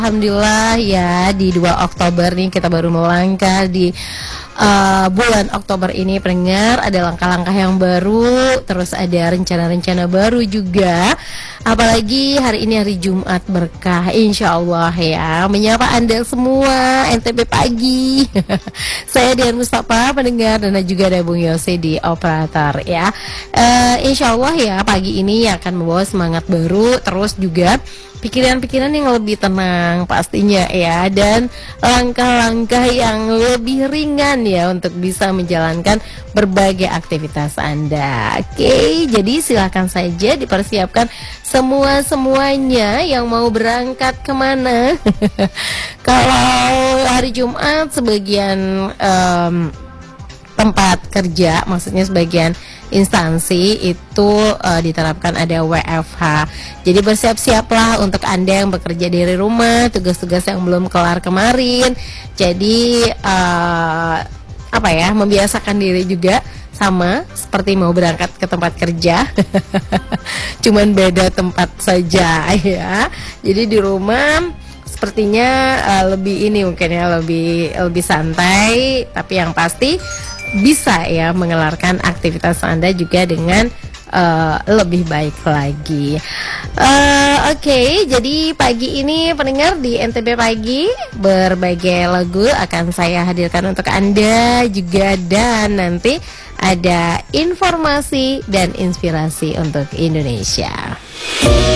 Alhamdulillah ya, di 2 Oktober nih kita baru melangkah di bulan Oktober ini, pendengar. Ada langkah-langkah yang baru, terus ada rencana-rencana baru juga. Apalagi hari ini hari Jumat berkah, insya Allah ya. Menyapa Anda semua, NTB pagi. Saya Dian Mustafa, pendengar, dan juga ada Bung Yose di operator ya. Insya Allah ya, pagi ini akan membawa semangat baru, terus juga pikiran-pikiran yang lebih tenang pastinya ya, dan langkah-langkah yang lebih ringan ya untuk bisa menjalankan berbagai aktivitas Anda. Oke, jadi silakan saja dipersiapkan semuanya yang mau berangkat kemana. Kalau hari Jumat sebagian tempat kerja, maksudnya sebagian instansi itu diterapkan ada WFH. Jadi bersiap-siaplah untuk Anda yang bekerja dari rumah, tugas-tugas yang belum kelar kemarin. Jadi membiasakan diri juga sama seperti mau berangkat ke tempat kerja. Cuman beda tempat saja ya. Jadi di rumah sepertinya lebih ini mungkin ya, lebih santai, tapi yang pasti bisa ya mengelarkan aktivitas Anda juga dengan lebih baik lagi. Oke, jadi pagi ini pendengar di NTB Pagi, berbagai lagu akan saya hadirkan untuk Anda juga, dan nanti ada informasi dan inspirasi untuk Indonesia.